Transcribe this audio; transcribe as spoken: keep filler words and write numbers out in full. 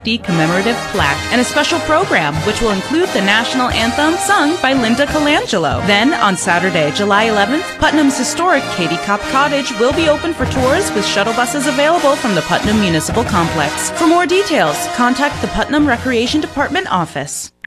commemorative plaque and a special program which will include the national anthem sung by Linda Colangelo. Then on Saturday, July eleventh, Putnam's historic Katie Kopp Cottage will be open for tours with shuttle buses available from the Putnam Municipal Complex. For more details, contact the Putnam Recreation Department office.